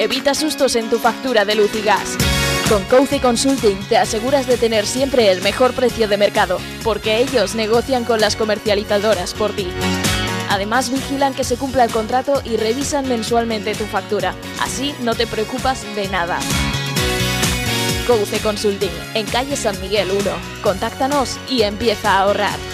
Evita sustos en tu factura de luz y gas. Con Couce Consulting te aseguras de tener siempre el mejor precio de mercado, porque ellos negocian con las comercializadoras por ti. Además, vigilan que se cumpla el contrato y revisan mensualmente tu factura. Así no te preocupas de nada. Couce Consulting, en calle San Miguel 1. Contáctanos y empieza a ahorrar.